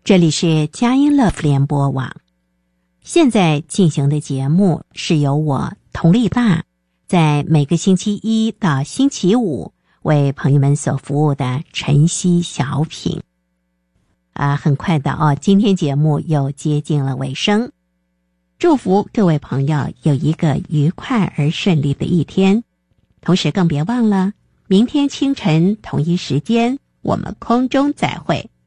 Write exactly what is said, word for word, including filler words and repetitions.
这里是佳音乐福联播网，现在进行的节目是由我佟丽娜在每个星期一到星期五为朋友们所服务的晨曦小品。啊，很快的哦，今天节目又接近了尾声，祝福各位朋友有一个愉快而顺利的一天，同时更别忘了明天清晨同一时间我们空中再会。